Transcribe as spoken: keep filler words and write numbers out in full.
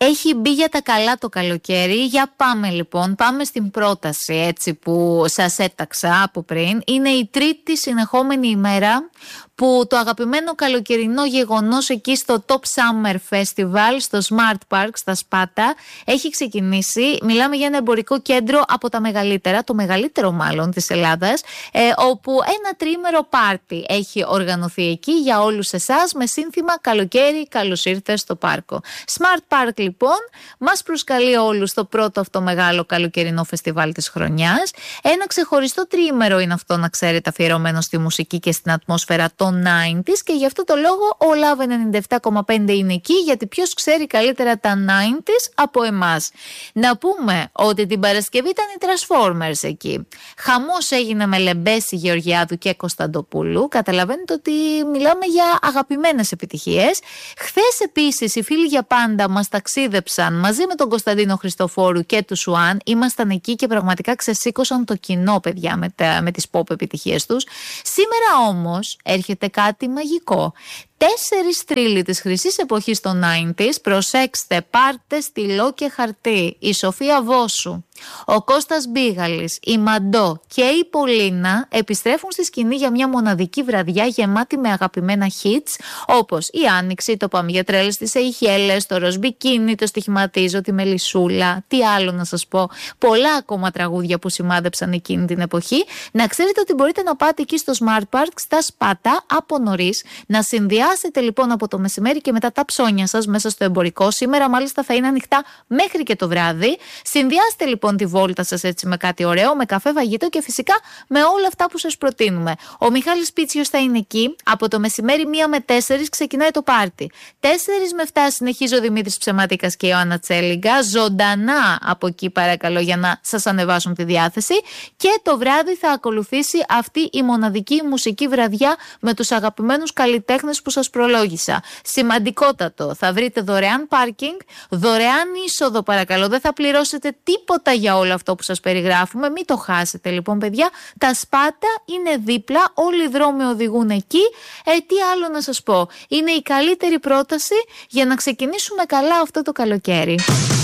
Έχει μπει για τα καλά το καλοκαίρι. Για πάμε λοιπόν, πάμε στην πρόταση έτσι που σας έταξα από πριν. Είναι η τρίτη συνεχόμενη ημέρα που το αγαπημένο καλοκαιρινό γεγονός εκεί στο Top Summer Festival, στο Smart Park, στα Σπάτα, έχει ξεκινήσει. Μιλάμε για ένα εμπορικό κέντρο από τα μεγαλύτερα, το μεγαλύτερο μάλλον της Ελλάδας, ε, όπου ένα τριήμερο πάρτι έχει οργανωθεί εκεί για όλους εσάς με σύνθημα «Καλοκαίρι, καλώς ήρθες στο πάρκο». Smart Park λοιπόν μας προσκαλεί όλους στο πρώτο αυτό μεγάλο καλοκαιρινό φεστιβάλ της χρονιάς. Ένα ξεχωριστό τριήμερο είναι αυτό, να ξέρετε, αφιερωμένο στη μουσική και στην ατμόσφαιρα των ενενήντα και γι' αυτό το λόγο ο Love ενενήντα επτά κόμμα πέντε είναι εκεί, γιατί ποιος ξέρει καλύτερα τα ενενήντα από εμάς. Να πούμε ότι την Παρασκευή ήταν οι Transformers εκεί. Χαμός έγινε με Λεμπέση, Γεωργιάδου και Κωνσταντοπούλου. Καταλαβαίνετε ότι μιλάμε για αγαπημένες επιτυχίες. Χθες επίσης οι φίλοι για πάντα μας ταξίδεψαν μαζί με τον Κωνσταντίνο Χριστοφόρου και του Σουάν. Ήμασταν εκεί και πραγματικά ξεσήκωσαν το κοινό, παιδιά, με, τα, με τις pop επιτυχίες τους. Σήμερα όμως έρχεται κάτι μαγικό. Τέσσερις θρύλοι της χρυσής εποχής των ενενήντα, προσέξτε, πάρτε στυλό και χαρτί. Η Σοφία Βόσου, ο Κώστας Μπίγαλης, η Μαντό και η Πολίνα επιστρέφουν στη σκηνή για μια μοναδική βραδιά γεμάτη με αγαπημένα hits όπως η Άνοιξη, το Πάμε για τρέλες στις Σεϊχέλες, το Ροζ Μπικίνι, το Στοιχηματίζω, τη Μελισσούλα, τι άλλο να σας πω. Πολλά ακόμα τραγούδια που σημάδεψαν εκείνη την εποχή. Να ξέρετε ότι μπορείτε να πάτε εκεί στο Smart Park στα Σπάτα από νωρίς, να συνδυάσετε λοιπόν από το μεσημέρι και μετά τα ψώνια σας μέσα στο εμπορικό. Σήμερα μάλιστα θα είναι ανοιχτά μέχρι και το βράδυ. Συνδυάστε λοιπόν τη βόλτα σας έτσι με κάτι ωραίο, με καφέ, φαγητό και φυσικά με όλα αυτά που σας προτείνουμε. Ο Μιχάλης Πίτσιος θα είναι εκεί. Από το μεσημέρι μία με τέσσερις ξεκινάει το πάρτι. τέσσερις με επτά συνεχίζει ο Δημήτρης Ψεμάτικας και η Ιωάννα Τσέλιγκα. Ζωντανά από εκεί παρακαλώ για να σας ανεβάσουν τη διάθεση. Και το βράδυ θα ακολουθήσει αυτή η μοναδική μουσική βραδιά με τους αγαπημένους καλλιτέχνες που σας προλόγησα. Σημαντικότατο. Θα βρείτε δωρεάν πάρκινγκ, δωρεάν είσοδο παρακαλώ. Δεν θα πληρώσετε τίποτα για όλο αυτό που σας περιγράφουμε. Μην το χάσετε λοιπόν, παιδιά. Τα Σπάτα είναι δίπλα, όλοι οι δρόμοι οδηγούν εκεί. Ε, τι άλλο να σας πω. Είναι η καλύτερη πρόταση για να ξεκινήσουμε καλά αυτό το καλοκαίρι.